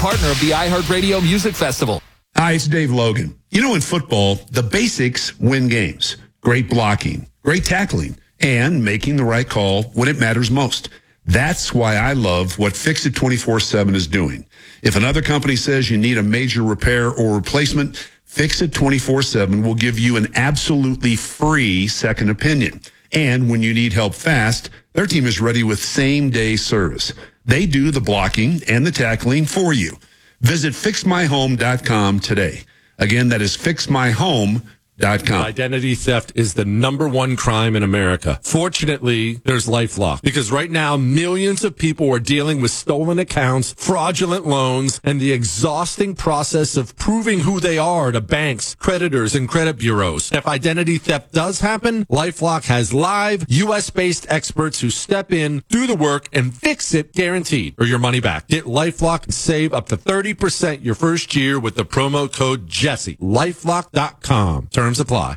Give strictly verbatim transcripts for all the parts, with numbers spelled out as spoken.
partner of the iHeartRadio Music Festival. Hi, it's Dave Logan. You know, in football, the basics win games. Great blocking, great tackling, and making the right call when it matters most. That's why I love what Fix It twenty-four seven is doing. If another company says you need a major repair or replacement, Fix It twenty-four seven will give you an absolutely free second opinion. And when you need help fast, their team is ready with same-day service. They do the blocking and the tackling for you. Visit fix my home dot com today. Again, that is fix my home dot com. Identity theft is the number one crime in America. Fortunately, there's LifeLock, because right now millions of people are dealing with stolen accounts, fraudulent loans, and the exhausting process of proving who they are to banks, creditors, and credit bureaus. If identity theft does happen, LifeLock has live U S-based experts who step in, do the work, and fix it guaranteed, or your money back. Get LifeLock and save up to thirty percent your first year with the promo code Jesse. lifelock dot com. Terms apply.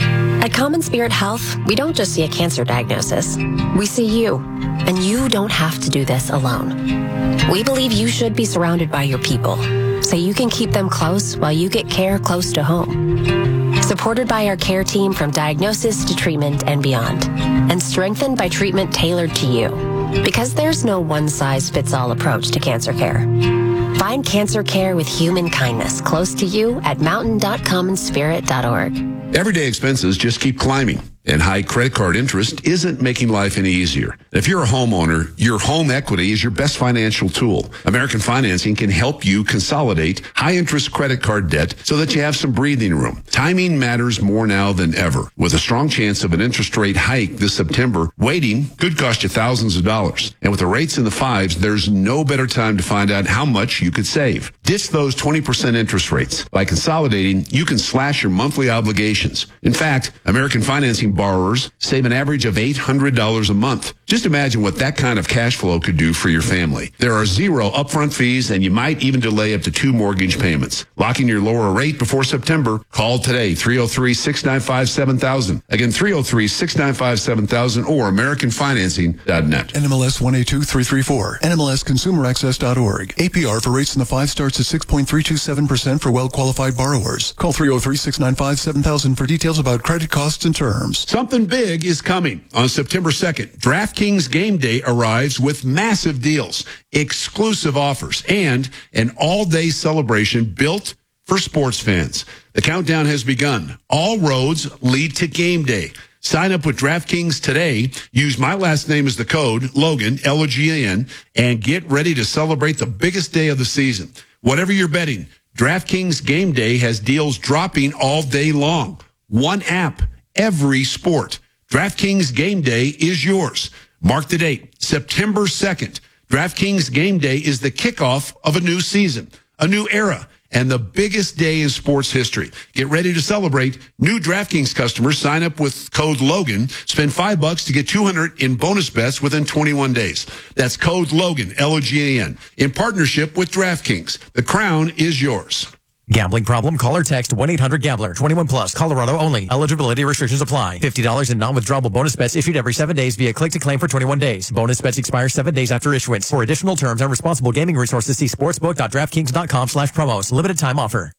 At Common Spirit Health, we don't just see a cancer diagnosis. We see you, and you don't have to do this alone. We believe you should be surrounded by your people, so you can keep them close while you get care close to home. Supported by our care team from diagnosis to treatment and beyond, and strengthened by treatment tailored to you. Because there's no one-size-fits-all approach to cancer care. Find cancer care with human kindness close to you at mountain dot common spirit dot org. Everyday expenses just keep climbing, and high credit card interest isn't making life any easier. If you're a homeowner, your home equity is your best financial tool. American Financing can help you consolidate high-interest credit card debt so that you have some breathing room. Timing matters more now than ever. With a strong chance of an interest rate hike this September, waiting could cost you thousands of dollars. And with the rates in the fives, there's no better time to find out how much you could save. Ditch those twenty percent interest rates. By consolidating, you can slash your monthly obligations. In fact, American Financing borrowers save an average of eight hundred dollars a month. Just imagine what that kind of cash flow could do for your family. There are zero upfront fees, and you might even delay up to two mortgage payments. Locking your lower rate before September? Call today, three oh three, six nine five, seven thousand. Again, three oh three, six nine five, seven thousand or american financing dot net. N M L S one eight two three three four. N M L S consumer access dot org. A P R for rates in the five starts at six point three two seven percent for well-qualified borrowers. Call three oh three, six nine five, seven thousand for details about credit costs and terms. Something big is coming. On September second, DraftKings Game Day arrives with massive deals, exclusive offers, and an all-day celebration built for sports fans. The countdown has begun. All roads lead to Game Day. Sign up with DraftKings today. Use my last name as the code, Logan, L O G A N, and get ready to celebrate the biggest day of the season. Whatever you're betting, DraftKings Game Day has deals dropping all day long. One app, every sport. DraftKings Game Day is yours. Mark the date, September second. DraftKings Game Day is the kickoff of a new season, a new era, and the biggest day in sports history. Get ready to celebrate. New DraftKings customers sign up with code Logan. Spend five bucks to get two hundred in bonus bets within twenty-one days. That's code Logan, L O G A N, in partnership with DraftKings. The crown is yours. Gambling problem? Call or text one eight hundred gambler. twenty-one plus. Colorado only. Eligibility restrictions apply. fifty dollars in non-withdrawable bonus bets issued every seven days via click to claim for twenty-one days. Bonus bets expire seven days after issuance. For additional terms and responsible gaming resources, see sportsbook dot draftkings dot com slash promos. Limited time offer.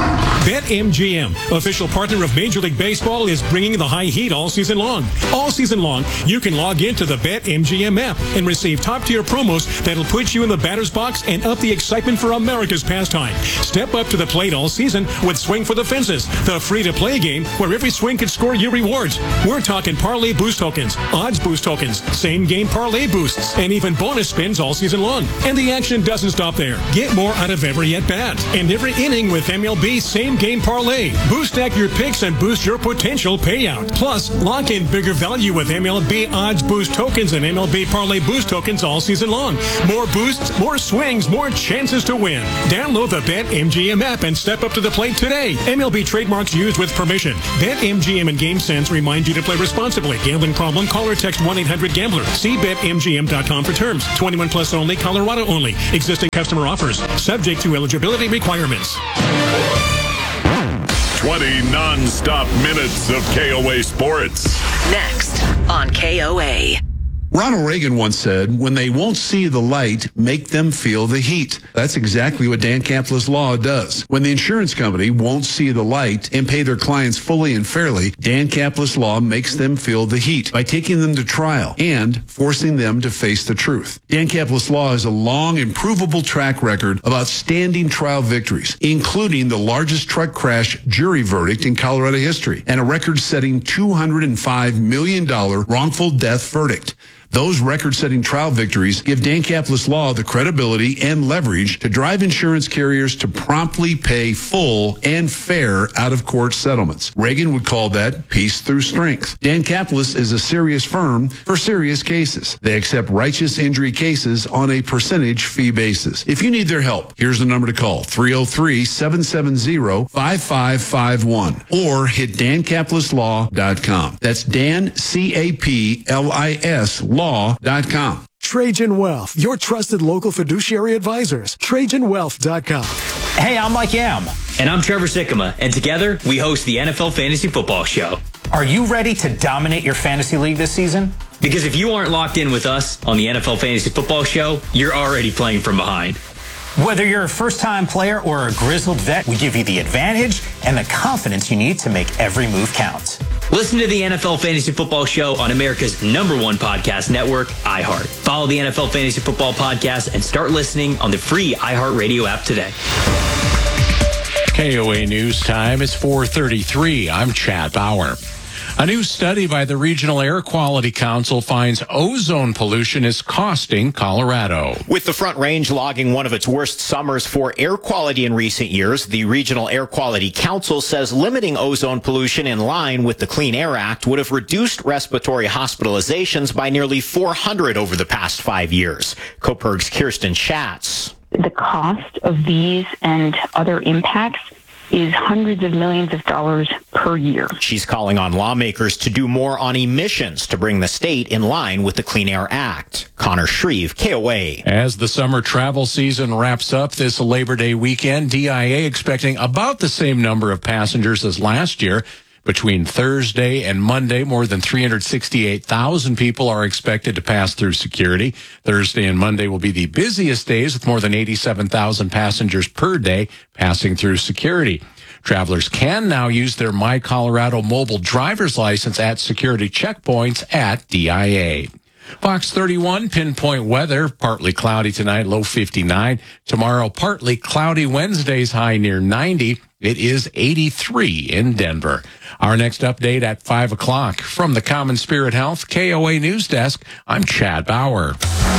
BetMGM, official partner of Major League Baseball, is bringing the high heat all season long. All season long, you can log into the BetMGM app and receive top-tier promos that'll put you in the batter's box and up the excitement for America's pastime. Step up to the plate all season with Swing for the Fences, the free-to-play game where every swing can score you rewards. We're talking parlay boost tokens, odds boost tokens, same-game parlay boosts, and even bonus spins all season long. And the action doesn't stop there. Get more out of every at-bat and every inning with M L B Same Game Parlay. Boost stack your picks and boost your potential payout. Plus, lock in bigger value with M L B Odds Boost tokens and M L B Parlay Boost tokens all season long. More boosts, more swings, more chances to win. Download the BetMGM app and step up to the plate today. M L B trademarks used with permission. BetMGM and GameSense remind you to play responsibly. Gambling problem? Call or text one eight hundred gambler. See bet M G M dot com for terms. twenty-one plus only. Colorado only. Existing customer offers. Subject to eligibility requirements. twenty non-stop minutes of K O A Sports. Next on K O A. Ronald Reagan once said, when they won't see the light, make them feel the heat. That's exactly what Dan Capless Law does. When the insurance company won't see the light and pay their clients fully and fairly, Dan Capless Law makes them feel the heat by taking them to trial and forcing them to face the truth. Dan Capless Law has a long and provable track record of outstanding trial victories, including the largest truck crash jury verdict in Colorado history and a record-setting two hundred five million dollars wrongful death verdict. Those record-setting trial victories give Dan Capless Law the credibility and leverage to drive insurance carriers to promptly pay full and fair out-of-court settlements. Reagan would call that peace through strength. Dan Capless is a serious firm for serious cases. They accept righteous injury cases on a percentage fee basis. If you need their help, here's the number to call, three oh three, seven seven zero, five five five one, or hit dan capless law dot com. That's Dan, C A P L I S, law dot com. Trajan Wealth, your trusted local fiduciary advisors. Trajan Wealth dot com. Hey, I'm Mike Yam. And I'm Trevor Sikkema. And together, we host the N F L Fantasy Football Show. Are you ready to dominate your fantasy league this season? Because if you aren't locked in with us on the N F L Fantasy Football Show, you're already playing from behind. Whether you're a first-time player or a grizzled vet, we give you the advantage and the confidence you need to make every move count. Listen to the N F L Fantasy Football Show on America's number one podcast network, iHeart. Follow the N F L Fantasy Football Podcast and start listening on the free iHeartRadio app today. K O A News Time is four thirty-three. I'm Chad Bauer. A new study by the Regional Air Quality Council finds ozone pollution is costing Colorado. With the Front Range logging one of its worst summers for air quality in recent years, the Regional Air Quality Council says limiting ozone pollution in line with the Clean Air Act would have reduced respiratory hospitalizations by nearly four hundred over the past five years. Coperg's Kirsten Schatz. The cost of these and other impacts is hundreds of millions of dollars per year. She's calling on lawmakers to do more on emissions to bring the state in line with the Clean Air Act. Connor Shreve, K O A. As the summer travel season wraps up this Labor Day weekend, D I A expecting about the same number of passengers as last year. Between Thursday and Monday, more than three hundred sixty-eight thousand people are expected to pass through security. Thursday and Monday will be the busiest days with more than eighty-seven thousand passengers per day passing through security. Travelers can now use their My Colorado mobile driver's license at security checkpoints at D I A. Fox thirty-one, pinpoint weather, partly cloudy tonight, low fifty-nine. Tomorrow, partly cloudy, Wednesday's high near ninety. It is eighty-three in Denver. Our next update at five o'clock. From the Common Spirit Health K O A News Desk, I'm Chad Bauer.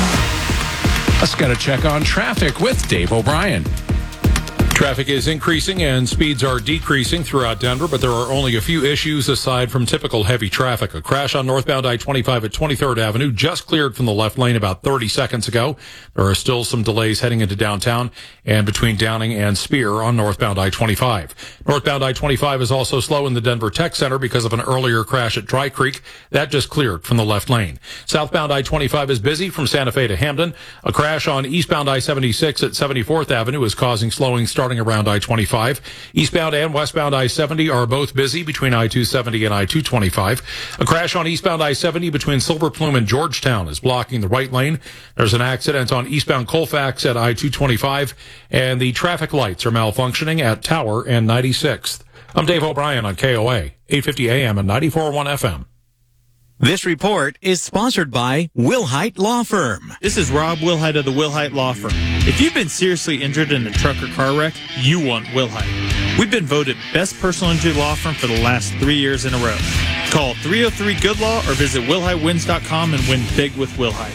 Let's get a check on traffic with Dave O'Brien. Traffic is increasing and speeds are decreasing throughout Denver, but there are only a few issues aside from typical heavy traffic. A crash on northbound I twenty-five at twenty-third Avenue just cleared from the left lane about thirty seconds ago. There are still some delays heading into downtown and between Downing and Spear on northbound I twenty-five. Northbound I twenty-five is also slow in the Denver Tech Center because of an earlier crash at Dry Creek. That just cleared from the left lane. Southbound I twenty-five is busy from Santa Fe to Hamden. A crash on eastbound I seventy-six at seventy-fourth Avenue is causing slowing starting around I twenty-five. Eastbound and westbound I seventy are both busy between I two seventy and I two twenty-five. A crash on eastbound I seventy between Silver Plume and Georgetown is blocking the right lane. There's an accident on eastbound Colfax at I two twenty-five, and the traffic lights are malfunctioning at Tower and ninety-sixth. I'm Dave O'Brien on K O A, eight fifty A M and ninety-four point one F M. This report is sponsored by Wilhite Law Firm. This is Rob Wilhite of the Wilhite Law Firm. If you've been seriously injured in a truck or car wreck, you want Wilhite. We've been voted best personal injury law firm for the last three years in a row. Call three oh three good law or visit wilhite wins dot com and win big with Wilhite.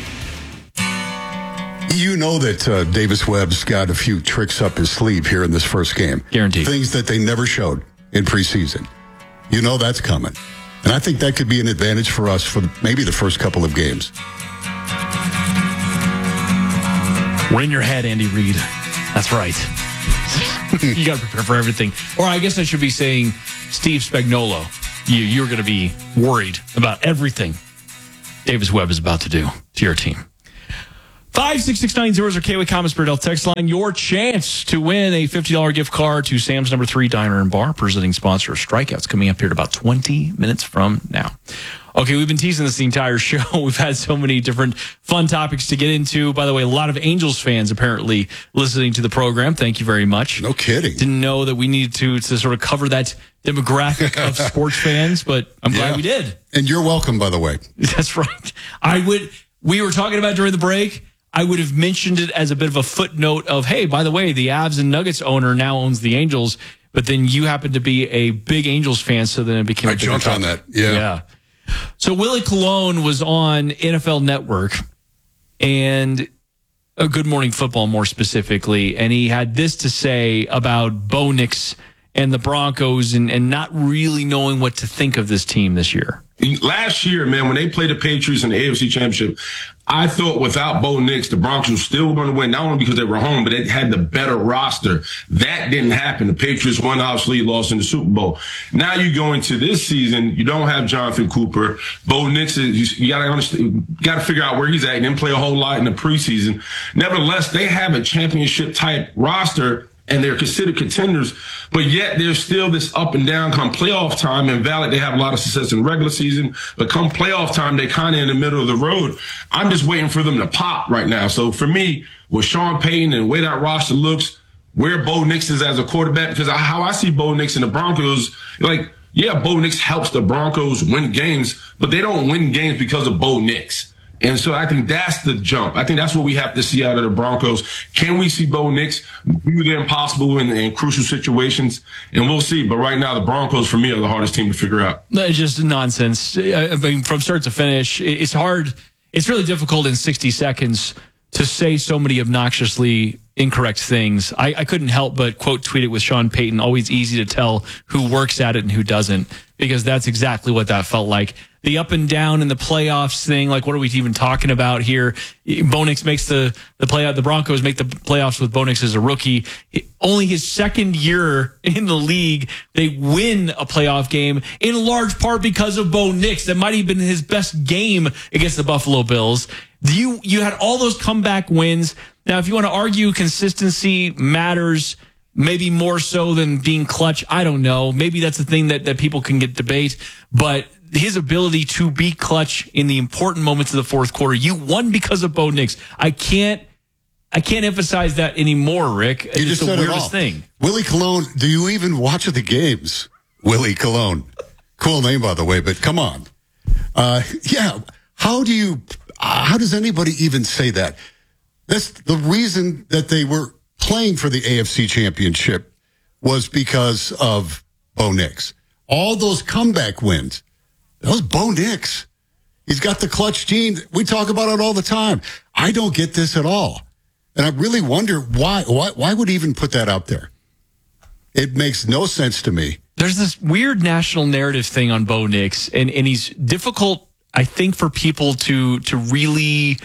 You know that uh, Davis Webb's got a few tricks up his sleeve here in this first game. Guaranteed. Things that they never showed in preseason. You know that's coming. And I think that could be an advantage for us for maybe the first couple of games. We're in your head, Andy Reid. That's right. You got to prepare for everything. Or I guess I should be saying Steve Spagnuolo. You, you're going to be worried about everything Davis Webb is about to do to your team. five six six nine zero is our K W Common Spirit Health text line. Your chance to win a fifty dollars gift card to Sam's Number Three Diner and Bar, presenting sponsor of Strikeouts, coming up here in about twenty minutes from now. Okay, we've been teasing this the entire show. We've had so many different fun topics to get into. By the way, a lot of Angels fans apparently listening to the program. Thank you very much. No kidding. Didn't know that we needed to, to sort of cover that demographic of sports fans, but I'm glad Yeah. we did. And you're welcome, by the way. That's right. I would, we were talking about during the break, I would have mentioned it as a bit of a footnote of, hey, by the way, the Avs and Nuggets owner now owns the Angels, but then you happen to be a big Angels fan, so then it became I a jumped on that. Yeah. Yeah. So Willie Colon was on N F L Network and a Good Morning Football more specifically, and he had this to say about Bo Nix and the Broncos and, and not really knowing what to think of this team this year. Last year, man, when they played the Patriots in the A F C Championship, I thought without Bo Nix, the Broncos were still going to win, not only because they were home, but they had the better roster. That didn't happen. The Patriots won, obviously, lost in the Super Bowl. Now you go into this season, you don't have Jonathan Cooper. Bo Nix, is, you, you got to understand, you got to figure out where he's at and then play a whole lot in the preseason. Nevertheless, they have a championship type roster, and they're considered contenders, but yet there's still this up and down come playoff time. And valid, they have a lot of success in regular season, but come playoff time, they kind of in the middle of the road. I'm just waiting for them to pop right now. So for me, with Sean Payton and the way that roster looks, where Bo Nix is as a quarterback, because I, how I see Bo Nix and the Broncos, like, yeah, Bo Nix helps the Broncos win games, but they don't win games because of Bo Nix. And so I think that's the jump. I think that's what we have to see out of the Broncos. Can we see Bo Nix do the impossible in, in crucial situations? And we'll see. But right now, the Broncos, for me, are the hardest team to figure out. It's just nonsense. I mean, from start to finish, it's hard. It's really difficult in sixty seconds to say so many obnoxiously incorrect things. I, I couldn't help but quote tweet it with Sean Payton. Always easy to tell who works at it and who doesn't, because that's exactly what that felt like. The up and down in the playoffs thing, like, what are we even talking about here? Bo Nix makes the, the playoff. The Broncos make the playoffs with Bo Nix as a rookie. Only his second year in the league, they win a playoff game in large part because of Bo Nix. That might have been his best game against the Buffalo Bills. You, you had all those comeback wins. Now, if you want to argue consistency matters, maybe more so than being clutch, I don't know. Maybe that's a thing that, that people can get debate, but his ability to be clutch in the important moments of the fourth quarter, you won because of Bo Nix. I can't, I can't emphasize that anymore, Rick. You it's just the said it weirdest all. thing. Willie Colon, do you even watch the games? Willie Colon. Cool name, by the way, but come on. Uh, yeah. How do you, uh, how does anybody even say that? That's the reason that they were playing for the A F C Championship was because of Bo Nix. All those comeback wins. That was Bo Nix. He's got the clutch gene. We talk about it all the time. I don't get this at all. And I really wonder why, why, why would he even put that out there? It makes no sense to me. There's this weird national narrative thing on Bo Nix, and, and he's difficult, I think, for people to, to really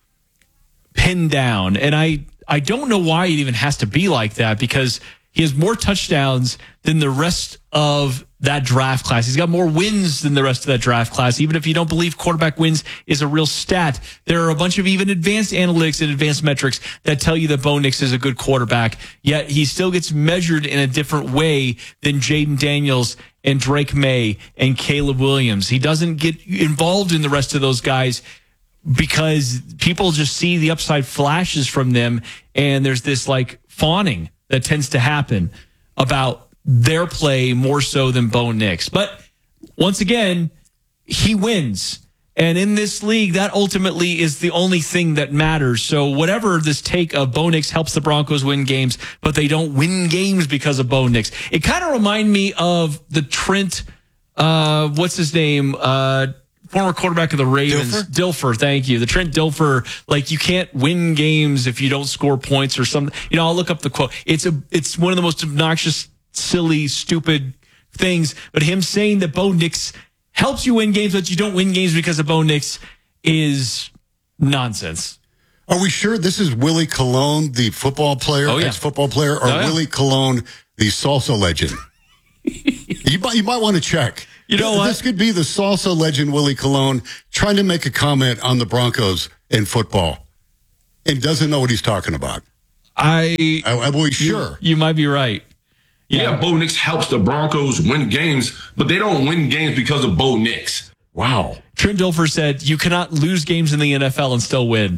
pin down. And I, I don't know why it even has to be like that, because he has more touchdowns than the rest of that draft class. He's got more wins than the rest of that draft class. Even if you don't believe quarterback wins is a real stat, there are a bunch of even advanced analytics and advanced metrics that tell you that Bo Nix is a good quarterback, yet he still gets measured in a different way than Jaden Daniels and Drake May and Caleb Williams. He doesn't get involved in the rest of those guys because people just see the upside flashes from them, and there's this like fawning that tends to happen about their play more so than Bo Nix. But once again, he wins. And in this league, that ultimately is the only thing that matters. So whatever this take of Bo Nix helps the Broncos win games, but they don't win games because of Bo Nix. It kind of reminded me of the Trent, uh, what's his name? Uh, former quarterback of the Ravens. Dilfer? Dilfer, thank you. The Trent Dilfer, like, you can't win games if you don't score points or something. You know, I'll look up the quote. It's a, it's one of the most obnoxious, silly, stupid things. But him saying that Bo Nix helps you win games, but you don't win games because of Bo Nix is nonsense. Are we sure this is Willie Colon, the football player, oh, yeah. ex-football player, or oh, yeah. Willie Colon, the salsa legend? you might, you might want to check. You know what? This could be the salsa legend Willie Colon trying to make a comment on the Broncos in football. and doesn't know what he's talking about. I, I, I'm always sure. You, you might be right. Yeah, yeah, Bo Nix helps the Broncos win games, but they don't win games because of Bo Nix. Wow. Trent Dilfer said, you cannot lose games in the N F L and still win.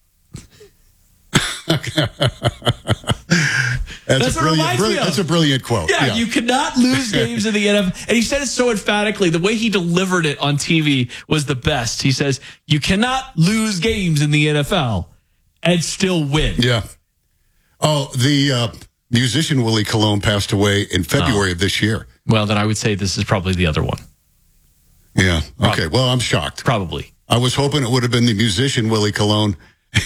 That's, That's a brilliant, brilliant that's a brilliant quote. Yeah, yeah, you cannot lose games in the N F L. And he said it so emphatically. The way he delivered it on T V was the best. He says, you cannot lose games in the N F L and still win. Yeah. Oh, the uh, musician Willie Colon passed away in February oh. of this year. Well, then I would say this is probably the other one. Yeah. Okay. Probably. Well, I'm shocked. Probably. I was hoping it would have been the musician Willie Colon.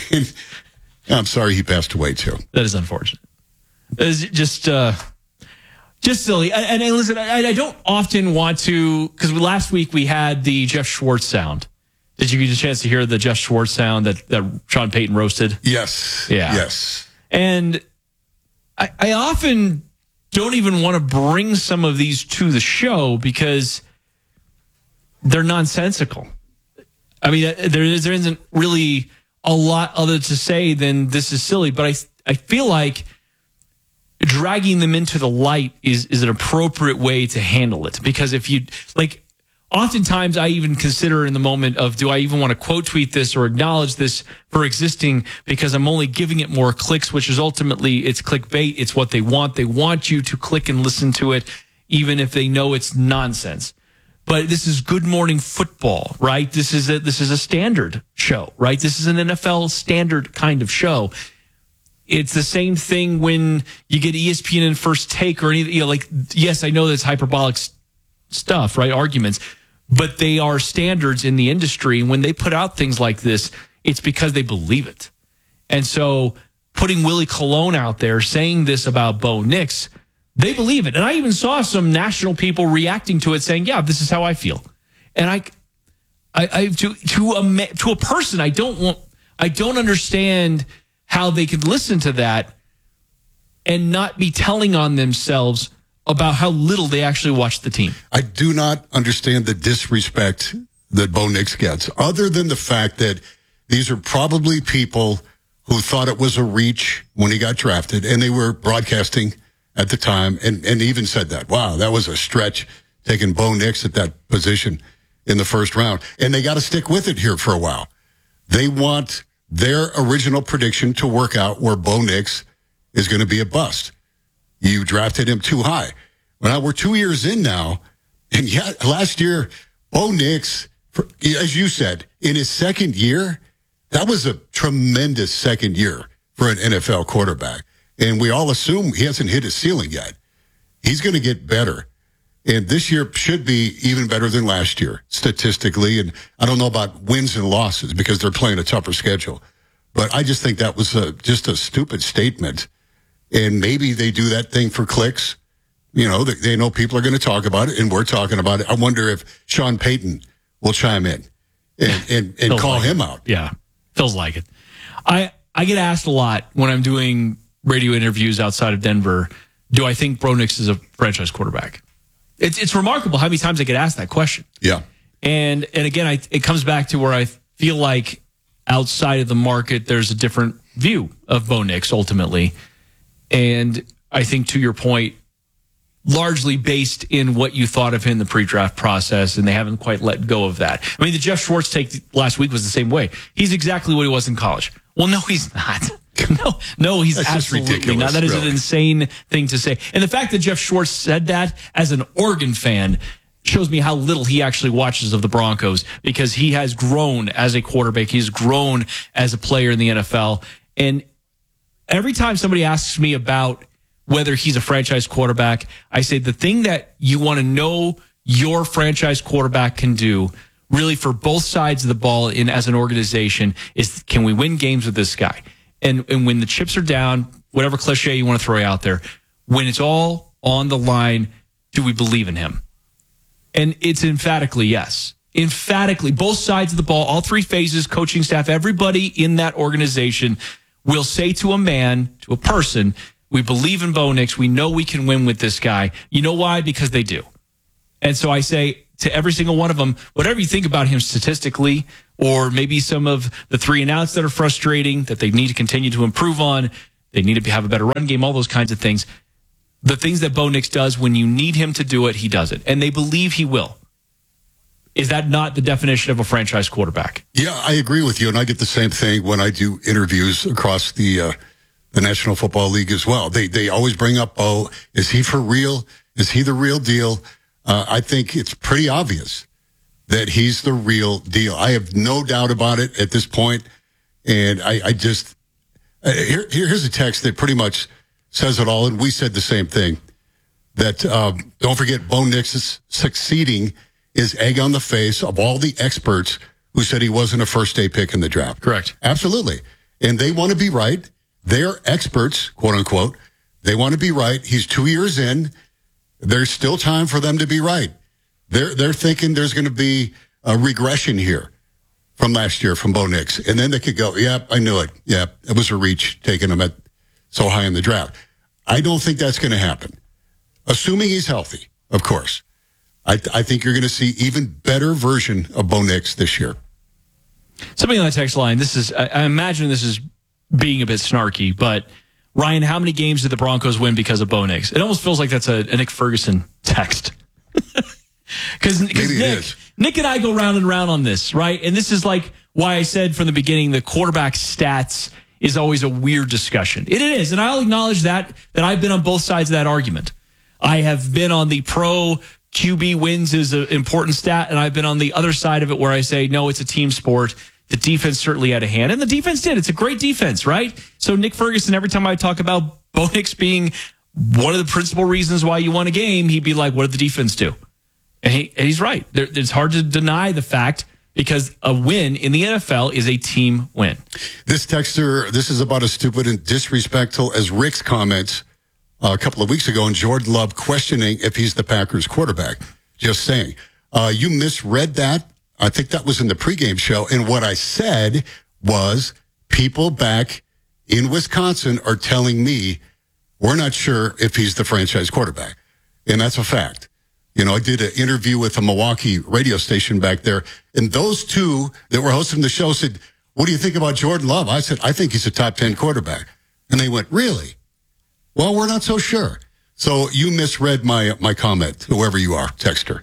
I'm sorry he passed away too. That is unfortunate. It's just, uh, just silly. And, and listen, I, I don't often want to, because last week we had the Jeff Schwartz sound. Did you get a chance to hear the Jeff Schwartz sound that, that Sean Payton roasted? Yes. Yeah. Yes. And I, I often don't even want to bring some of these to the show because they're nonsensical. I mean, there is, there isn't really a lot other to say than this is silly, but I I feel like dragging them into the light is, is an appropriate way to handle it. Because if you, like, oftentimes I even consider in the moment of, do I even want to quote tweet this or acknowledge this for existing, because I'm only giving it more clicks, which is ultimately, it's clickbait. It's what they want. They want you to click and listen to it, even if they know it's nonsense. But this is Good Morning Football, right? This is a, this is a standard show, right? This is an N F L standard kind of show. It's the same thing when you get E S P N and First Take or any, you know, like, yes, I know that's hyperbolic stuff, right? Arguments, but they are standards in the industry. And when they put out things like this, it's because they believe it. And so putting Willie Colon out there saying this about Bo Nix, they believe it. And I even saw some national people reacting to it saying, yeah, this is how I feel. And I, I, I to, to a, to a person, I don't want, I don't understand how they could listen to that and not be telling on themselves about how little they actually watch the team. I do not understand the disrespect that Bo Nix gets, other than the fact that these are probably people who thought it was a reach when he got drafted, and they were broadcasting at the time and, and even said that, wow, that was a stretch taking Bo Nix at that position in the first round. And they got to stick with it here for a while. They want their original prediction to work out, where Bo Nix is going to be a bust. You drafted him too high. Well, we're two years in now, and yeah, last year, Bo Nix, as you said, in his second year, that was a tremendous second year for an N F L quarterback. And we all assume he hasn't hit his ceiling yet. He's going to get better. And this year should be even better than last year, statistically. And I don't know about wins and losses because they're playing a tougher schedule. But I just think that was a, just a stupid statement. And maybe they do that thing for clicks. You know, they, they know people are going to talk about it, and we're talking about it. I wonder if Sean Payton will chime in and, and, and call like him it. out. Yeah, feels like it. I, I get asked a lot when I'm doing radio interviews outside of Denver, do I think Bo Nix is a franchise quarterback? It's it's remarkable how many times I get asked that question. Yeah. And and again, I, it comes back to where I feel like outside of the market, there's a different view of Bo Nix ultimately. And I think, to your point, largely based in what you thought of him in the pre-draft process, and they haven't quite let go of that. I mean, the Jeff Schwartz take last week was the same way. He's exactly what he was in college. Well, no, he's not. No, no, he's That's absolutely not. That is really. an insane thing to say. And the fact that Jeff Schwartz said that as an Oregon fan shows me how little he actually watches of the Broncos, because he has grown as a quarterback. He's grown as a player in the N F L. And every time somebody asks me about whether he's a franchise quarterback, I say the thing that you want to know your franchise quarterback can do, really for both sides of the ball in as an organization, is can we win games with this guy? And and when the chips are down, whatever cliche you want to throw out there, when it's all on the line, do we believe in him? And it's emphatically yes. Emphatically, both sides of the ball, all three phases, coaching staff, everybody in that organization will say to a man, to a person, we believe in Bo Nix. We know we can win with this guy. You know why? Because they do. And so I say to every single one of them, whatever you think about him statistically, or maybe some of the three and outs that are frustrating that they need to continue to improve on. They need to have a better run game, all those kinds of things. The things that Bo Nix does, when you need him to do it, he does it. And they believe he will. Is that not the definition of a franchise quarterback? Yeah, I agree with you. And I get the same thing when I do interviews across the uh, the National Football League as well. They they always bring up, Bo, is he for real? Is he the real deal? Uh, I think it's pretty obvious that he's the real deal. I have no doubt about it at this point. And I, I just, uh, here, here's a text that pretty much says it all. And we said the same thing, that um, don't forget Bo Nix is succeeding is egg on the face of all the experts who said he wasn't a first day pick in the draft. Correct. Absolutely. And they want to be right. They're experts, quote unquote. They want to be right. He's two years in. There's still time for them to be right. They're, they're thinking there's going to be a regression here from last year from Bo Nix. And then they could go, yep, I knew it. Yep, it was a reach taking him at so high in the draft. I don't think that's going to happen. Assuming he's healthy, of course. I, th- I think you're going to see even better version of Bo Nix this year. Something on the text line. This is, I, I imagine this is being a bit snarky, but Ryan, how many games did the Broncos win because of Bo Nix? It almost feels like that's a, a Nick Ferguson text. Because Nick, Nick and I go round and round on this, right? And this is like why I said from the beginning the quarterback stats is always a weird discussion. It is, and I'll acknowledge that, that I've been on both sides of that argument. I have been on the pro Q B wins is an important stat, and I've been on the other side of it where I say, no, it's a team sport. The defense certainly had a hand, and the defense did. It's a great defense, right? So Nick Ferguson, every time I talk about Bo Nix being one of the principal reasons why you won a game, he'd be like, what did the defense do? And, he, and he's right. There, it's hard to deny the fact because a win in the N F L is a team win. This texter, this is about as stupid and disrespectful as Rick's comments uh, a couple of weeks ago and Jordan Love questioning if he's the Packers quarterback. Just saying. Uh, you misread that. I think that was in the pregame show. And what I said was people back in Wisconsin are telling me we're not sure if he's the franchise quarterback. And that's a fact. You know, I did an interview with a Milwaukee radio station back there, and those two that were hosting the show said, what do you think about Jordan Love? I said, I think he's a top ten quarterback. And they went, really? Well, we're not so sure. So you misread my my comment, whoever you are, texter.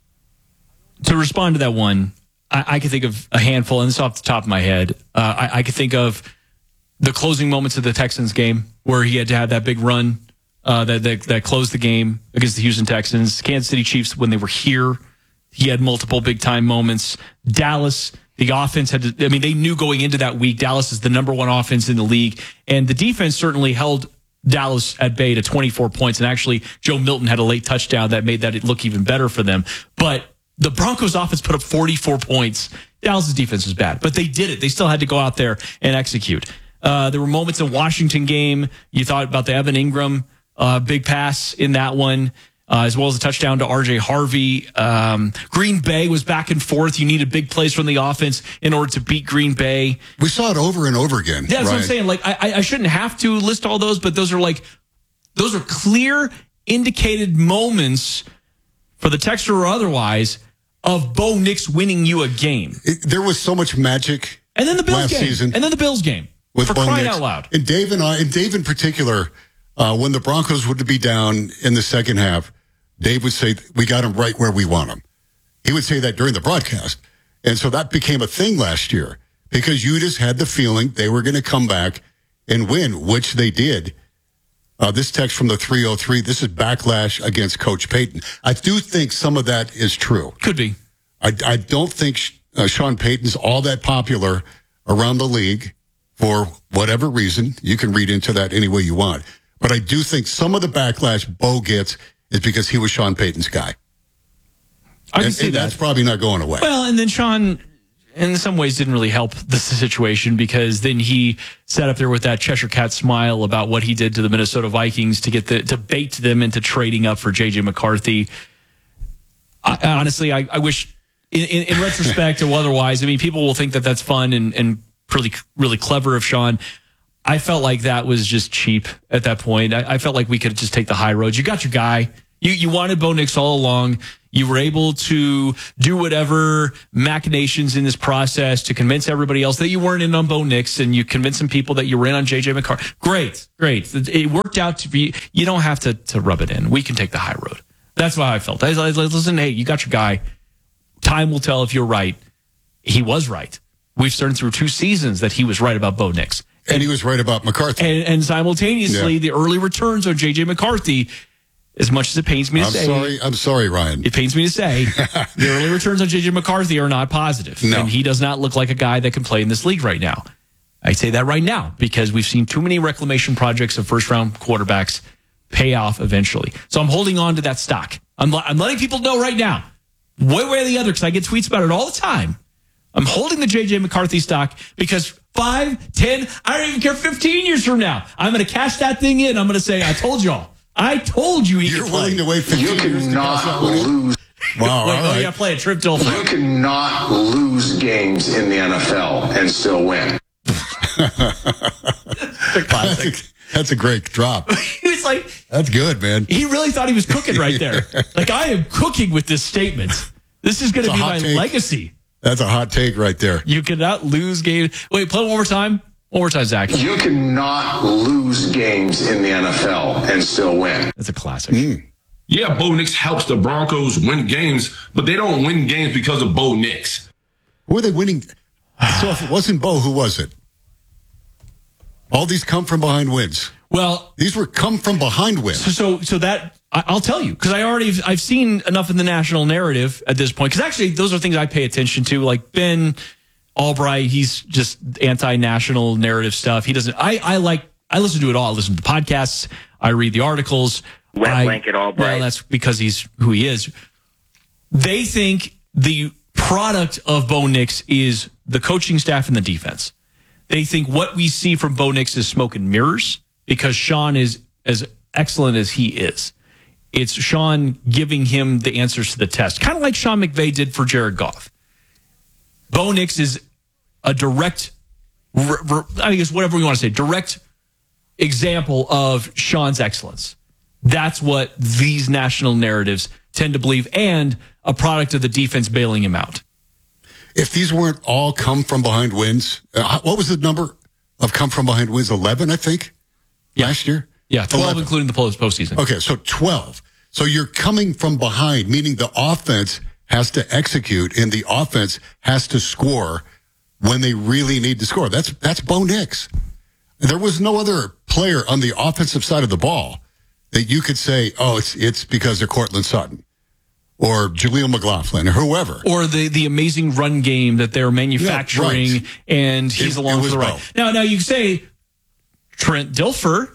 To respond to that one, I, I can think of a handful, and this is off the top of my head. Uh, I, I could think of the closing moments of the Texans game where he had to have that big run uh, that, that that closed the game against the Houston Texans. Kansas City Chiefs, when they were here, he had multiple big-time moments. Dallas, the offense had to, I mean, they knew going into that week, Dallas is the number one offense in the league, and the defense certainly held Dallas at bay to twenty-four points, and actually Joe Milton had a late touchdown that made that look even better for them. But the Broncos offense put up forty-four points. Dallas' defense was bad, but they did it. They still had to go out there and execute. Uh, there were moments in Washington game. You thought about the Evan Ingram uh, big pass in that one, uh, as well as a touchdown to R J Harvey. Um, Green Bay was back and forth. You needed big plays from the offense in order to beat Green Bay. We saw it over and over again. Yeah, that's right? what I'm saying. Like, I, I shouldn't have to list all those, but those are like, those are clear indicated moments for the texter or otherwise of Bo Nix winning you a game. It, there was so much magic. And then the Bills last game. season. And then the Bills game. With for Bo crying Nix. out loud. And Dave and I, and Dave in particular, uh, when the Broncos would be down in the second half, Dave would say, we got him right where we want him. He would say that during the broadcast. And so that became a thing last year because you just had the feeling they were going to come back and win, which they did. Uh, this text from the three oh three, this is backlash against Coach Payton. I do think some of that is true. Could be. I, I don't think uh, Sean Payton's all that popular around the league for whatever reason. You can read into that any way you want. But I do think some of the backlash Bo gets is because he was Sean Payton's guy. I can and, see and that. That's probably not going away. Well, and then Sean, in some ways, didn't really help the situation because then he sat up there with that Cheshire Cat smile about what he did to the Minnesota Vikings to get the to bait them into trading up for J J McCarthy. I, honestly, I, I wish, in, in, in retrospect or otherwise, I mean, people will think that that's fun and, and really, really clever of Sean. I felt like that was just cheap at that point. I, I felt like we could just take the high road. You got your guy. You you wanted Bo Nix all along. You were able to do whatever machinations in this process to convince everybody else that you weren't in on Bo Nix, and you convinced some people that you were in on J J McCarthy. Great, great. It worked out to be. You don't have to to rub it in. We can take the high road. That's how I felt. I was like, listen, hey, you got your guy. Time will tell if you're right. He was right. We've started through two seasons that he was right about Bo Nix. And, and he was right about McCarthy. And, and simultaneously, yeah. the early returns on J J McCarthy, as much as it pains me to I'm say. I'm sorry, I'm sorry, Ryan. It pains me to say, the early returns on J J McCarthy are not positive. No. And he does not look like a guy that can play in this league right now. I say that right now because we've seen too many reclamation projects of first-round quarterbacks pay off eventually. So I'm holding on to that stock. I'm, I'm letting people know right now, one way or the other, because I get tweets about it all the time. I'm holding the J J McCarthy stock because five, ten, I don't even care, fifteen years from now, I'm going to cash that thing in. I'm going to say, I told y'all. I told you he You're could willing play. to wait fifteen you years to cannot lose. Wow, Wait, all oh, right. yeah, play a Trip Dilfer. You cannot lose games in the N F L and still win. That's a, that's a great drop. He was like, That's good, man. he really thought he was cooking right there. Like, I am cooking with this statement. This is going to It's a be hot my take. legacy. That's a hot take right there. You cannot lose games. Wait, play it one more time. One more time, Zach. You cannot lose games in the N F L and still win. That's a classic. Mm. Yeah, Bo Nix helps the Broncos win games, but they don't win games because of Bo Nix. Who are they winning? So if it wasn't Bo, who was it? All these come from behind wins. Well, these were come from behind wins. So, so, so that I- I'll tell you because I already I've seen enough in the national narrative at this point. Because actually, those are things I pay attention to. Like Ben Albright, he's just anti-national narrative stuff. He doesn't. I I like. I listen to it all. I listen to the podcasts. I read the articles. Wet I, blanket Albright. Well, that's because he's who he is. They think the product of Bo Nix is the coaching staff and the defense. They think what we see from Bo Nix is smoke and mirrors because Sean is as excellent as he is. It's Sean giving him the answers to the test, kind of like Sean McVay did for Jared Goff. Bo Nix is a direct, I guess whatever we want to say, direct example of Sean's excellence. That's what these national narratives tend to believe, and a product of the defense bailing him out. If these weren't all come from behind wins, uh, what was the number of come from behind wins? eleven, I think, yeah. last year? Yeah, twelve, eleven. including the post postseason. Okay, so twelve. So you're coming from behind, meaning the offense has to execute and the offense has to score when they really need to score. That's that's Bo Nix. There was no other player on the offensive side of the ball that you could say, oh, it's it's because of Cortland Sutton or Jaleel McLaughlin or whoever. Or the, the amazing run game that they're manufacturing, yeah, right. and he's It- along it for the was ride. Bo. Now, now you say Trent Dilfer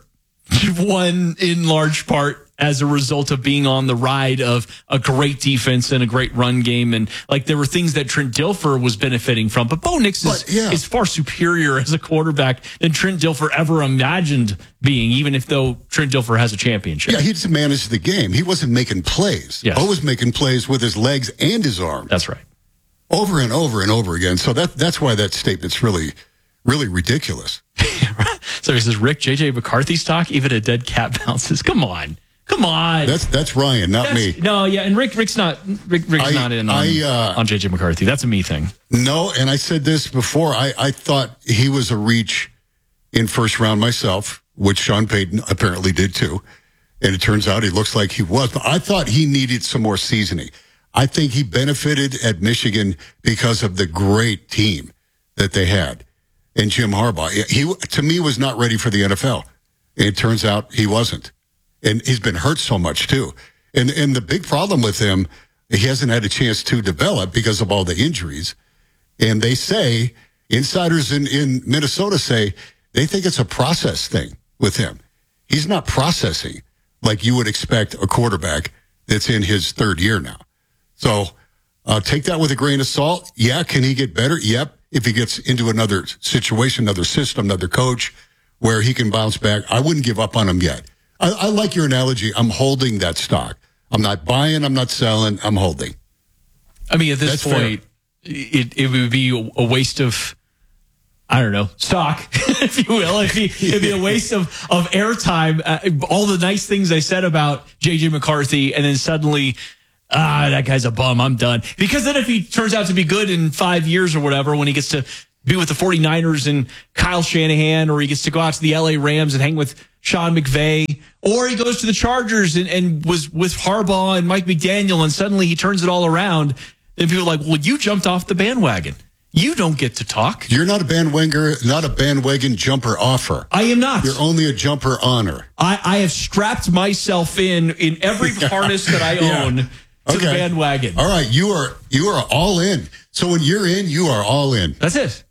won in large part as a result of being on the ride of a great defense and a great run game. And like there were things that Trent Dilfer was benefiting from. But Bo Nix is, But, yeah. is far superior as a quarterback than Trent Dilfer ever imagined being, even if though Trent Dilfer has a championship. Yeah, he just managed the game. He wasn't making plays. Yes. Bo was making plays with his legs and his arms. That's right. Over and over and over again. So that that's why that statement's really, really ridiculous. So he says, Rick, J J McCarthy stock, even a dead cat bounces. Come on. Come on. That's that's Ryan, not That's- me. No, yeah, and Rick Rick's not Rick, Rick's I- not in on, I, uh, on J J McCarthy. That's a me thing. No, and I said this before. I, I thought he was a reach in first round myself, which Sean Payton apparently did too. And it turns out he looks like he was. But I thought he needed some more seasoning. I think he benefited at Michigan because of the great team that they had. And Jim Harbaugh, he to me was not ready for the N F L. It turns out he wasn't. And he's been hurt so much too. And and the big problem with him, he hasn't had a chance to develop because of all the injuries. And they say, insiders in, in Minnesota say, they think it's a process thing with him. He's not processing like you would expect a quarterback that's in his third year now. So uh, take that with a grain of salt. Yeah, can he get better? Yep. If he gets into another situation, another system, another coach where he can bounce back, I wouldn't give up on him yet. I, I like your analogy. I'm holding that stock. I'm not buying. I'm not selling. I'm holding. I mean, at this That's point, it, it would be a waste of I don't know, stock, if you will. It'd be, it'd be a waste of, of airtime. Uh, all the nice things I said about J J McCarthy, and then suddenly, ah, that guy's a bum, I'm done. Because then if he turns out to be good in five years or whatever, when he gets to be with the 49ers and Kyle Shanahan, or he gets to go out to the L A Rams and hang with Sean McVay, or he goes to the Chargers and, and was with Harbaugh and Mike McDaniel, and suddenly he turns it all around, then people are like, well, you jumped off the bandwagon. You don't get to talk. You're not a bandwagon, not a bandwagon jumper offer. I am not. You're only a jumper honor. I, I have strapped myself in in every yeah. harness that I own yeah. to okay. the bandwagon. All right, you are you are all in. So when you're in, you are all in. That's it.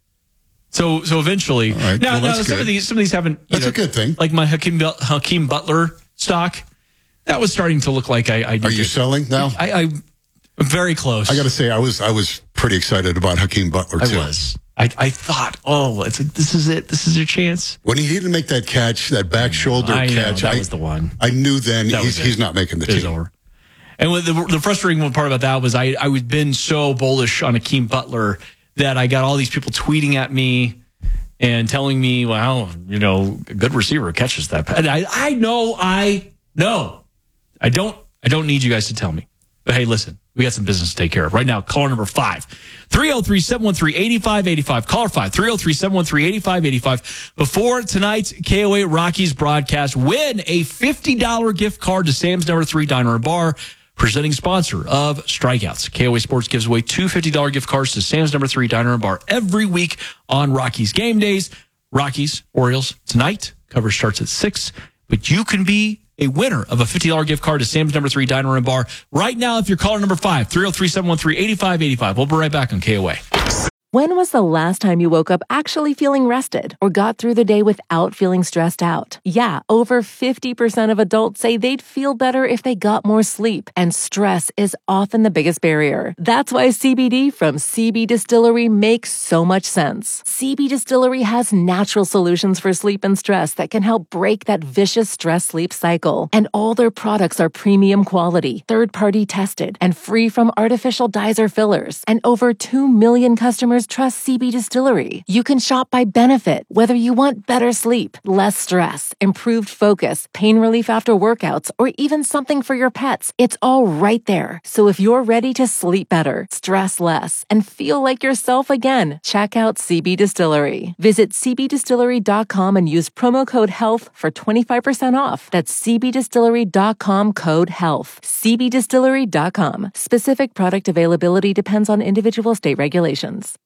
So so eventually, all right. now, well, now that's some good. of these some of these haven't. That's know, a good thing. Like my Hakeem Hakeem Butler stock, that was starting to look like I. I are you it. selling now? I, I I'm very close. I got to say, I was I was pretty excited about Hakeem Butler too. I was. I, I thought, oh, it's like, this is it. This is your chance. When he didn't make that catch, that back shoulder I know, catch, that I, was the one. I knew then that he's, he's not making the it team. Over. And with the, the frustrating part about that was I I was been so bullish on Hakeem Butler that I got all these people tweeting at me and telling me, well, you know, a good receiver catches that. And I I know I know I don't I don't need you guys to tell me. But hey, listen, we got some business to take care of. Right now, caller number five, three oh three, seven one three, eight five eight five. Caller five, three oh three, seven one three, eight five eight five. Before tonight's K O A Rockies broadcast, win a fifty dollars gift card to Sam's Number three Diner and Bar, presenting sponsor of Strikeouts. K O A Sports gives away two fifty dollars gift cards to Sam's Number three Diner and Bar every week on Rockies game days. Rockies, Orioles tonight. Coverage starts at six, but you can be a winner of a fifty dollars gift card to Sam's Number three Diner and Bar right now if you're caller number five, three oh three, seven one three, eight five eight five. We'll be right back on K O A. When was the last time you woke up actually feeling rested or got through the day without feeling stressed out? Yeah, over fifty percent of adults say they'd feel better if they got more sleep, and stress is often the biggest barrier. That's why C B D from C B Distillery makes so much sense. C B Distillery has natural solutions for sleep and stress that can help break that vicious stress-sleep cycle. And all their products are premium quality, third-party tested, and free from artificial dyes or fillers. And over two million customers trust C B Distillery. You can shop by benefit, whether you want better sleep, less stress, improved focus, pain relief after workouts, or even something for your pets. It's all right there. So if you're ready to sleep better, stress less, and feel like yourself again, check out C B Distillery. Visit c b distillery dot com and use promo code HEALTH for twenty-five percent off. That's c b distillery dot com code HEALTH. c b distillery dot com. Specific product availability depends on individual state regulations.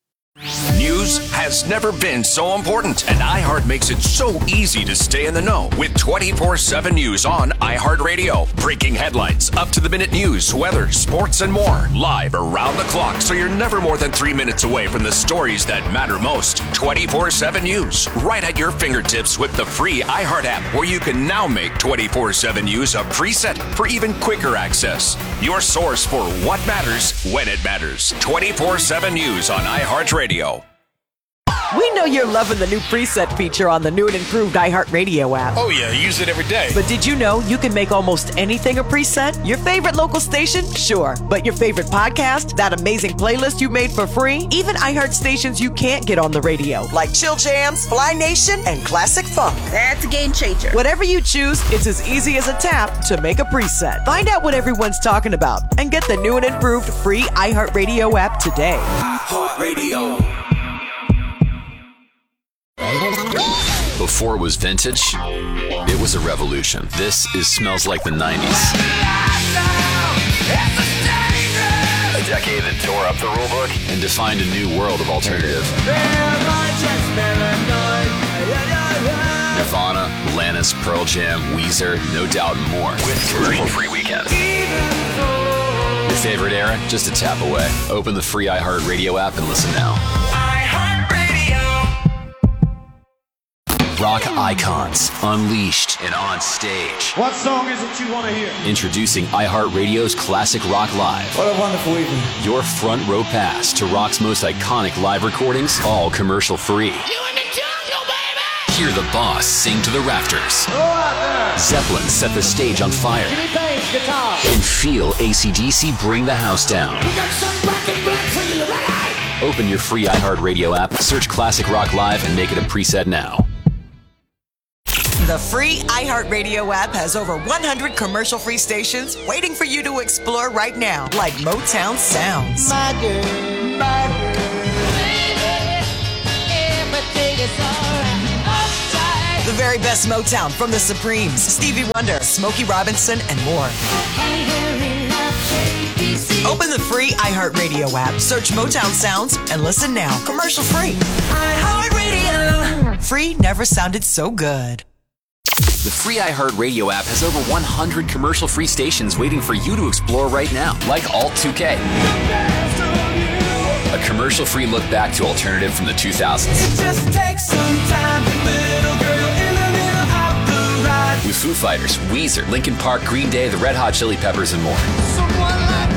News has never been so important, and iHeart makes it so easy to stay in the know with twenty-four seven News on iHeartRadio. Breaking headlines, up-to-the-minute news, weather, sports, and more. Live around the clock, so you're never more than three minutes away from the stories that matter most. twenty-four seven News, right at your fingertips with the free iHeart app, where you can now make twenty-four seven News a preset for even quicker access. Your source for what matters when it matters. twenty-four seven News on iHeartRadio. We know you're loving the new preset feature on the new and improved iHeartRadio app. Oh yeah, I use it every day. But did you know you can make almost anything a preset? Your favorite local station? Sure. But your favorite podcast? That amazing playlist you made for free? Even iHeart stations you can't get on the radio, like Chill Jams, Fly Nation, and Classic Funk. That's a game changer. Whatever you choose, it's as easy as a tap to make a preset. Find out what everyone's talking about and get the new and improved free iHeartRadio app today. iHeartRadio. Before it was vintage, it was a revolution. This is Smells Like the nineties. A decade that tore up the rulebook and defined a new world of alternative. Nirvana, Alanis, Pearl Jam, Weezer, No Doubt, and more. With commercial-free weekends. Your favorite era? Just a tap away. Open the free iHeartRadio app and listen now. Rock icons, unleashed and on stage. What song is it you want to hear? Introducing iHeartRadio's Classic Rock Live. What a wonderful evening. Your front row pass to rock's most iconic live recordings, all commercial free. You in the jungle, baby! Hear the boss sing to the rafters. Go out there! Zeppelin set the stage on fire. Jimmy Page, guitar. And feel A C D C bring the house down. We got some black and black for you, ready? Open your free iHeartRadio app, search Classic Rock Live, and make it a preset now. The free iHeartRadio app has over one hundred commercial-free stations waiting for you to explore right now, like Motown Sounds. My girl, my girl, baby, everything is alright. Upside. The very best Motown from the Supremes, Stevie Wonder, Smokey Robinson, and more. Open the free iHeartRadio app, search Motown Sounds, and listen now. Commercial-free. iHeartRadio. Free never sounded so good. The free iHeartRadio app has over one hundred commercial-free stations waiting for you to explore right now, like Alt two K. A commercial-free look back to alternative from the two thousands. It just takes some time, little girl in the middle of the ride. With Foo Fighters, Weezer, Linkin Park, Green Day, the Red Hot Chili Peppers, and more. Someone like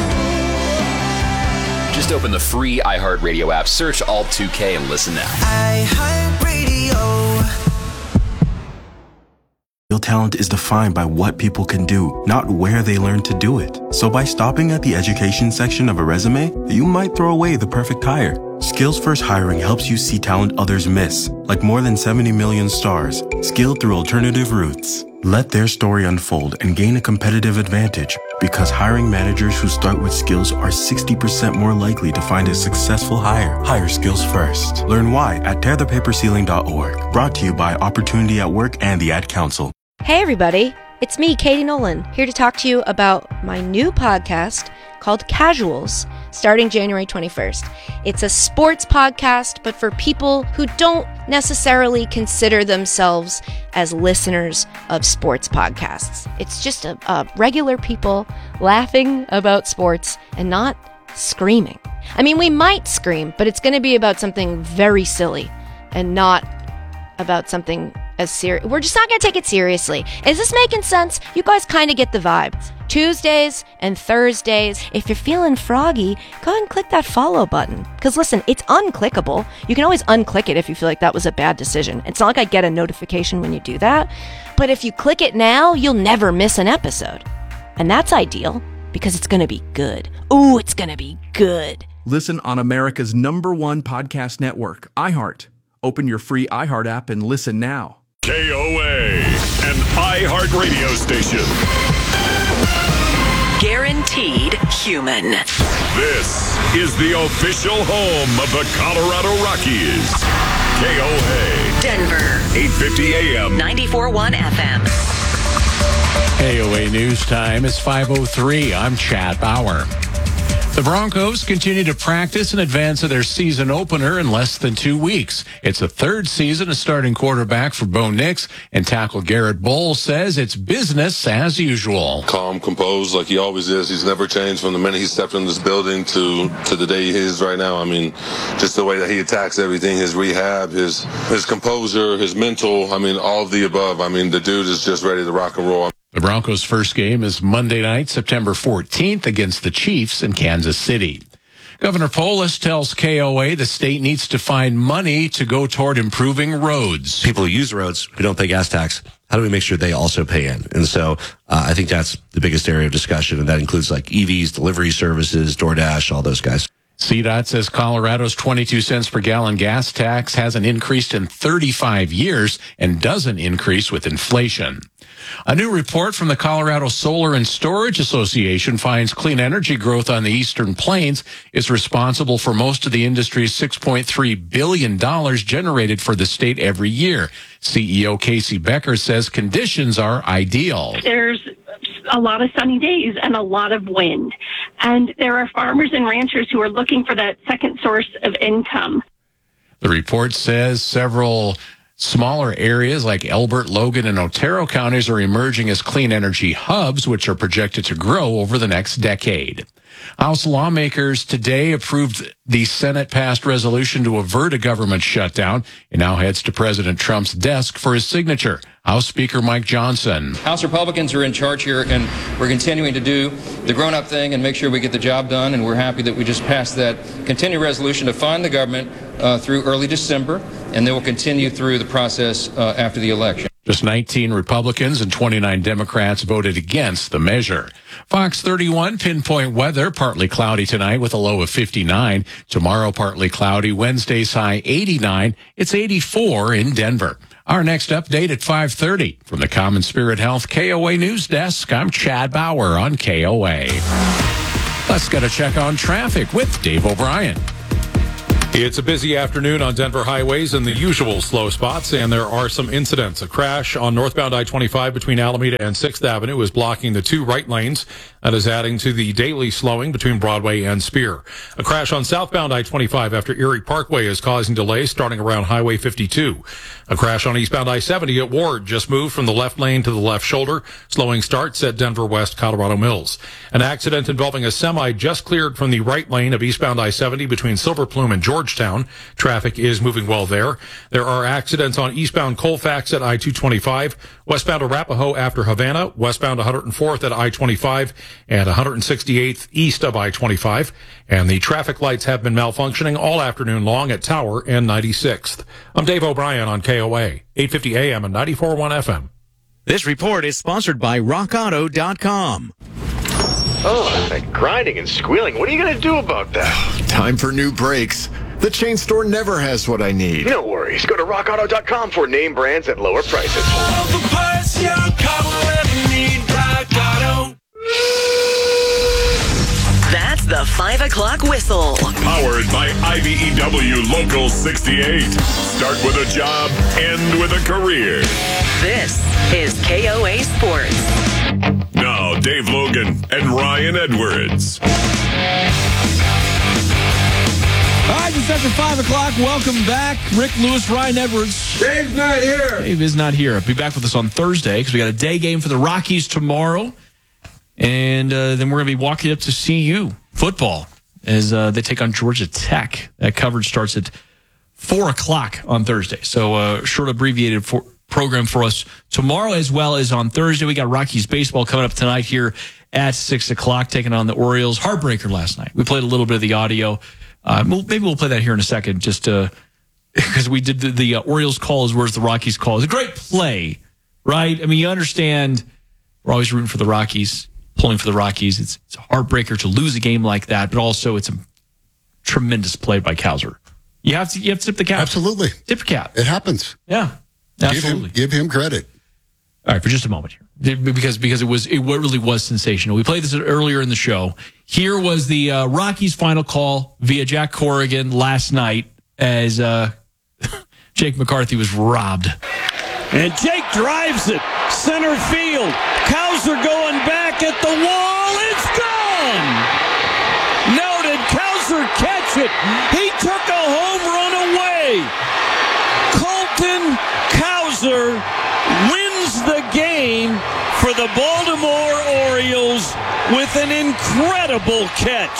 you. Just open the free iHeartRadio app, search Alt two K, and listen now. iHeartRadio. Real talent is defined by what people can do, not where they learn to do it. So by stopping at the education section of a resume, you might throw away the perfect hire. Skills First Hiring helps you see talent others miss, like more than seventy million stars, skilled through alternative routes. Let their story unfold and gain a competitive advantage, because hiring managers who start with skills are sixty percent more likely to find a successful hire. Hire skills first. Learn why at tear the paper ceiling dot org. Brought to you by Opportunity at Work and the Ad Council. Hey everybody, it's me, Katie Nolan, here to talk to you about my new podcast called Casuals, starting January twenty-first. It's a sports podcast, but for people who don't necessarily consider themselves as listeners of sports podcasts. It's just a, a regular people laughing about sports and not screaming. I mean, we might scream, but it's going to be about something very silly and not about something as serious. We're just not going to take it seriously. Is this making sense? You guys kind of get the vibe. Tuesdays and Thursdays. If you're feeling froggy, go ahead and click that follow button. Because listen, it's unclickable. You can always unclick it if you feel like that was a bad decision. It's not like I get a notification when you do that. But if you click it now, you'll never miss an episode. And that's ideal because it's going to be good. Ooh, it's going to be good. Listen on America's number one podcast network, iHeart. Open your free iHeart app and listen now. K O A, an iHeartRadio station. Guaranteed human. This is the official home of the Colorado Rockies. K O A. Denver. eight fifty A M. ninety-four point one F M. K O A News Time is five oh three. I'm Chad Bauer. The Broncos continue to practice in advance of their season opener in less than two weeks. It's the third season as starting quarterback for Bo Nix, and tackle Garrett Bowles says it's business as usual. Calm, composed, like he always is. He's never changed from the minute he stepped in this building to, to the day he is right now. I mean, just the way that he attacks everything, his rehab, his, his composure, his mental, I mean, all of the above. I mean, the dude is just ready to rock and roll. The Broncos' first game is Monday night, September fourteenth, against the Chiefs in Kansas City. Governor Polis tells K O A the state needs to find money to go toward improving roads. People who use roads who don't pay gas tax, how do we make sure they also pay in? And so uh, I think that's the biggest area of discussion, and that includes like E Vs, delivery services, DoorDash, all those guys. C DOT says Colorado's twenty-two cents per gallon gas tax hasn't increased in thirty-five years and doesn't increase with inflation. A new report from the Colorado Solar and Storage Association finds clean energy growth on the Eastern Plains is responsible for most of the industry's six point three billion dollars generated for the state every year. C E O Casey Becker says conditions are ideal. There's a lot of sunny days and a lot of wind. And there are farmers and ranchers who are looking for that second source of income. The report says several smaller areas like Elbert, Logan, and Otero counties are emerging as clean energy hubs, which are projected to grow over the next decade. House lawmakers today approved the Senate-passed resolution to avert a government shutdown. It now heads to President Trump's desk for his signature. House Speaker Mike Johnson. House Republicans are in charge here, and we're continuing to do the grown-up thing and make sure we get the job done, and we're happy that we just passed that continued resolution to fund the government uh, through early December, and then we'll continue through the process uh, after the election. Just nineteen Republicans and twenty-nine Democrats voted against the measure. Fox thirty-one pinpoint weather, partly cloudy tonight with a low of fifty-nine. Tomorrow, partly cloudy. Wednesday's high eighty-nine. It's eighty-four in Denver. Our next update at five thirty. From the Common Spirit Health K O A News Desk, I'm Chad Bauer on K O A. Let's get a check on traffic with Dave O'Brien. It's a busy afternoon on Denver highways and the usual slow spots, and there are some incidents. A crash on northbound I twenty-five between Alameda and sixth Avenue is blocking the two right lanes. That is adding to the daily slowing between Broadway and Spear. A crash on southbound I twenty-five after Erie Parkway is causing delays starting around Highway fifty-two. A crash on eastbound I seventy at Ward just moved from the left lane to the left shoulder. Slowing starts at Denver West Colorado Mills. An accident involving a semi just cleared from the right lane of eastbound I seventy between Silver Plume and Georgetown. Traffic is moving well there. There are accidents on eastbound Colfax at I two twenty-five, westbound Arapahoe after Havana, westbound one hundred fourth at I twenty-five, and one hundred sixty-eighth east of I twenty-five. And the traffic lights have been malfunctioning all afternoon long at Tower and ninety-sixth. I'm Dave O'Brien on K O A, eight fifty A M and ninety-four point one F M. This report is sponsored by rock auto dot com. Oh, that grinding and squealing. What are you going to do about that? Time for new brakes. The chain store never has what I need. No worries. Go to rock auto dot com for name brands at lower prices. All the parts your car will ever need, Rock Auto. That's the five o'clock whistle. Powered by I V E W Local sixty-eight. Start with a job, end with a career. This is K O A Sports. Now, Dave Logan and Ryan Edwards. All right, it's after five o'clock. Welcome back. Rick Lewis, Ryan Edwards. Dave's not here. Dave is not here. Be back with us on Thursday because we got a day game for the Rockies tomorrow. And uh, then we're going to be walking up to C U football as uh, they take on Georgia Tech. That coverage starts at four o'clock on Thursday. So uh, short abbreviated for, program for us tomorrow as well as on Thursday. We got Rockies baseball coming up tonight here at six o'clock, taking on the Orioles. Heartbreaker last night. We played a little bit of the audio. Uh, maybe we'll play that here in a second, just because we did the, the uh, Orioles call as well as the Rockies call. It's a great play, right? I mean, you understand we're always rooting for the Rockies, pulling for the Rockies. It's, it's a heartbreaker to lose a game like that, but also it's a tremendous play by Cowser. You have to you have to tip the cap. Absolutely. Tip the cap. It happens. Yeah, absolutely. Give him, give him credit. All right, for just a moment here, because because it was it really was sensational. We played this earlier in the show. Here was the uh, Rockies' final call via Jack Corrigan last night as uh, Jake McCarthy was robbed. And Jake drives it center field. Cowser going back at the wall. It's gone. Noted. Cowser catch it. He took a home run away. Colton Cowser wins the game for the Baltimore Orioles with an incredible catch.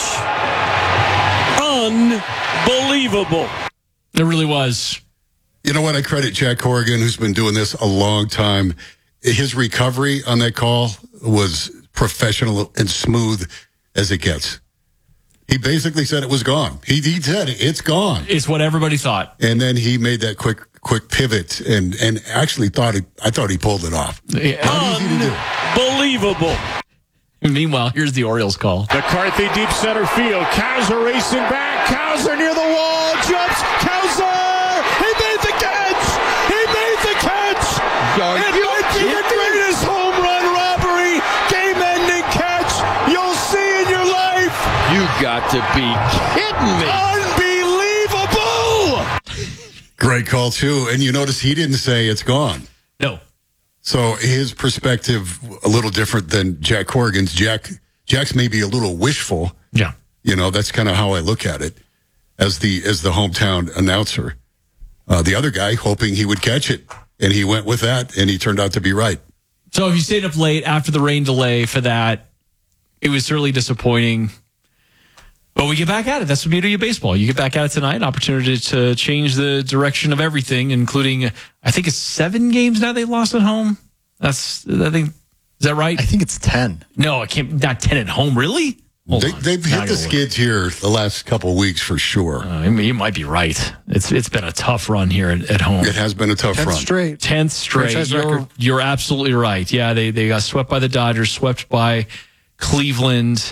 Unbelievable. It really was. You know what? I credit Jack Corrigan, who's been doing this a long time. His recovery on that call was professional and smooth as it gets. He basically said it was gone. He, he said it's gone. It's what everybody thought. And then he made that quick quick pivot and, and actually thought it, I thought he pulled it off. Yeah. Not easy to do. Unbelievable. Meanwhile, here's the Orioles call. McCarthy deep center field. Cowser racing back. Cowser near the wall. Jumps. Cowser! He made the catch! He made the catch! Are it you might be the greatest home run robbery, game-ending catch you'll see in your life! You got to be kidding me. Unbelievable! Great call, too. And you notice he didn't say it's gone. No. So his perspective a little different than Jack Corrigan's. Jack Jack's maybe a little wishful. Yeah. You know, that's kind of how I look at it as the as the hometown announcer. Uh, the other guy hoping he would catch it, and he went with that, and he turned out to be right. So if you stayed up late after the rain delay for that, it was certainly disappointing. But we get back at it. That's the beauty of baseball. You get back at it tonight, opportunity to change the direction of everything, including, I think it's seven games now they lost at home. That's, I think, is that right? I think it's ten. No, I can't, not ten at home. Really? Hold they, on. they've Now hit the you're skids here the last couple of weeks for sure. Uh, I mean, you might be right. It's it's been a tough run here at, at home. It has been a tough Tenth run. straight. Tenth straight. Franchise You're, record. you're absolutely right. Yeah, they they got swept by the Dodgers, swept by Cleveland.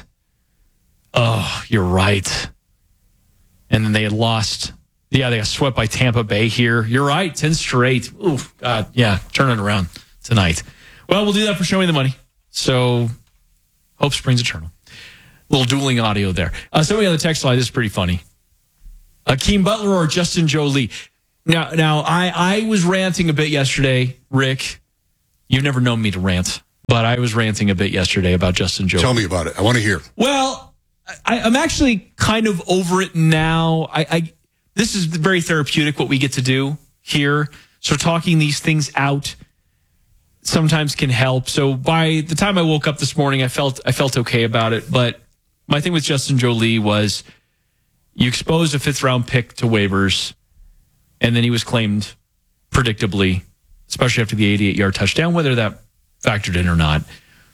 Oh, you're right. And then they had lost. Yeah, they got swept by Tampa Bay here. You're right. Ten straight. Ooh, God. Yeah, turn it around tonight. Well, we'll do that for Show Me the Money. So, hope springs eternal. Little dueling audio there. Uh, somebody on the text line, this is pretty funny. Akeem Butler or Justin Jolie? Now, now I, I was ranting a bit yesterday, Rick. You've never known me to rant, but I was ranting a bit yesterday about Justin Jolie. Tell me about it. I want to hear. Well, I, I'm actually kind of over it now. I, I this is very therapeutic what we get to do here. So talking these things out sometimes can help. So by the time I woke up this morning, I felt I felt okay about it. But my thing with Justin Jolie was you exposed a fifth round pick to waivers, and then he was claimed predictably, especially after the eighty-eight yard touchdown, whether that factored in or not.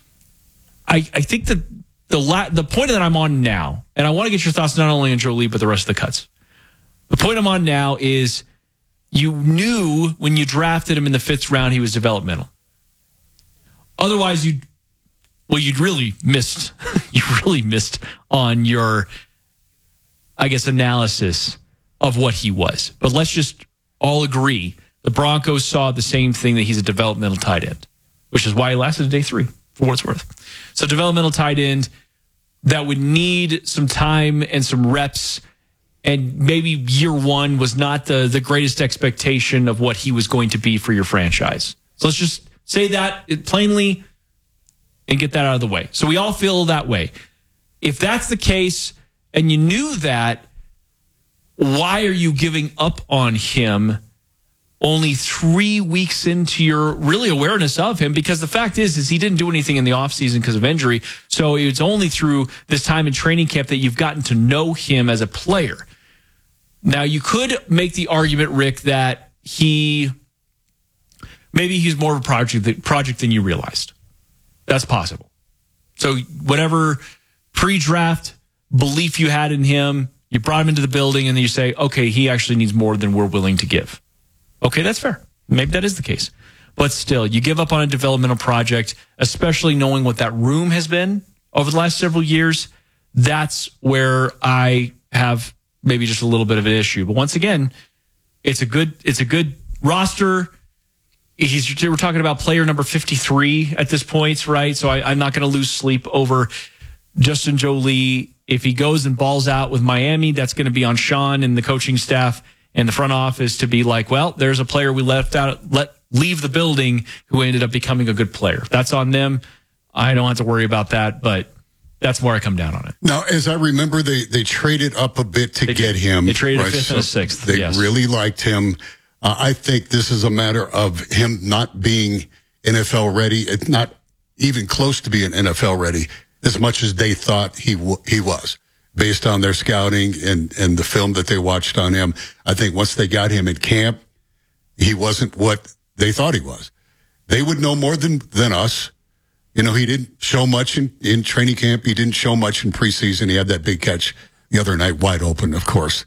I I think that the la- the point that I'm on now, and I want to get your thoughts not only on Jolie, but the rest of the cuts. The point I'm on now is you knew when you drafted him in the fifth round he was developmental. Otherwise, you'd, well, you'd really missed, you really missed on your, I guess, analysis of what he was. But let's just all agree the Broncos saw the same thing, that he's a developmental tight end, which is why he lasted to day three, for what it's worth. So developmental tight end that would need some time and some reps, and maybe year one was not the, the greatest expectation of what he was going to be for your franchise. So let's just say that plainly and get that out of the way. So we all feel that way. If that's the case and you knew that, why are you giving up on him only three weeks into your really awareness of him? Because the fact is, is he didn't do anything in the offseason because of injury. So it's only through this time in training camp that you've gotten to know him as a player. Now, you could make the argument, Rick, that he maybe he's more of a project, project than you realized. That's possible. So whatever pre-draft belief you had in him, you brought him into the building and then you say, okay, he actually needs more than we're willing to give. Okay, that's fair. Maybe that is the case. But still, you give up on a developmental project, especially knowing what that room has been over the last several years. That's where I have maybe just a little bit of an issue. But once again, it's a good it's a good roster. He's, we're talking about player number fifty-three at this point, right? So I, I'm not going to lose sleep over Justin Jolie. If he goes and balls out with Miami, that's going to be on Sean and the coaching staff and the front office to be like, well, there's a player we left out, let leave the building who ended up becoming a good player. That's on them. I don't have to worry about that, but that's where I come down on it. Now, as I remember, they, they traded up a bit to they get did. him. They traded right? a fifth so and a sixth. They yes. really liked him. Uh, I think this is a matter of him not being N F L ready. It's not even close to being N F L ready as much as they thought he w- he was, based on their scouting and, and the film that they watched on him. I think once they got him at camp, he wasn't what they thought he was. They would know more than, than us. You know, he didn't show much in, in training camp. He didn't show much in preseason. He had that big catch the other night, wide open, of course.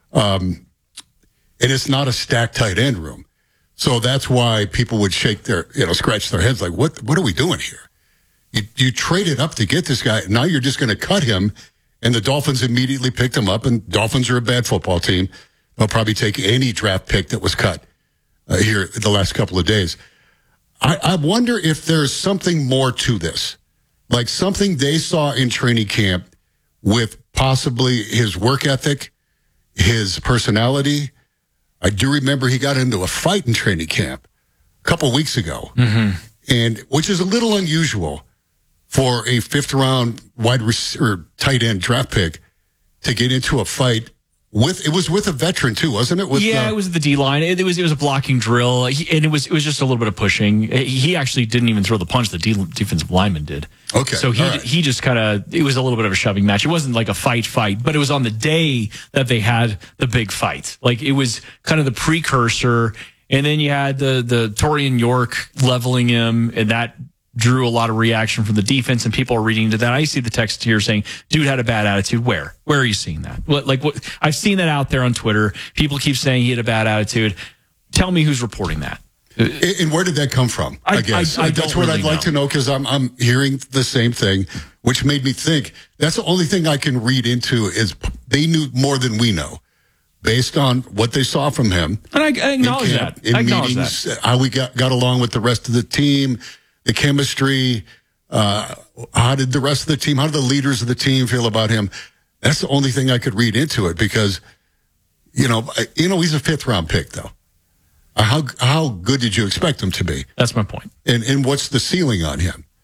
Um, and it's not a stacked tight end room. So that's why people would shake their, you know, scratch their heads like, what, what are we doing here? You, you traded up to get this guy. Now you're just going to cut him. And the Dolphins immediately picked him up. And Dolphins are a bad football team. They'll probably take any draft pick that was cut uh, here the last couple of days. I, I wonder if there's something more to this, like something they saw in training camp with possibly his work ethic, his personality. I do remember he got into a fight in training camp a couple of weeks ago, mm-hmm. and which is a little unusual for a fifth round wide receiver, tight end draft pick to get into a fight with. It was with a veteran too, wasn't it? With, yeah, uh, it was the D line. It, it was it was a blocking drill, he, and it was it was just a little bit of pushing. He actually didn't even throw the punch. The D, defensive lineman did. Okay, so he right. he just kind of, it was a little bit of a shoving match. It wasn't like a fight fight, but it was on the day that they had the big fight. Like it was kind of the precursor, and then you had the the Torian York leveling him, and that drew a lot of reaction from the defense, and people are reading into that. I see the text here saying, dude had a bad attitude. Where? Where are you seeing that? What, like what? I've seen that out there on Twitter. People keep saying he had a bad attitude. Tell me who's reporting that. And where did that come from? I, I guess I, I that's what really I'd like know. to know, because I'm I'm hearing the same thing, which made me think that's the only thing I can read into is they knew more than we know, based on what they saw from him. And I, I acknowledge in camp, that. in I acknowledge meetings, that. how we got got along with the rest of the team, the chemistry. Uh, how did the rest of the team? How did the leaders of the team feel about him? That's the only thing I could read into it, because you know, you know, he's a fifth round pick though. How how good did you expect him to be? That's my point. And and what's the ceiling on him?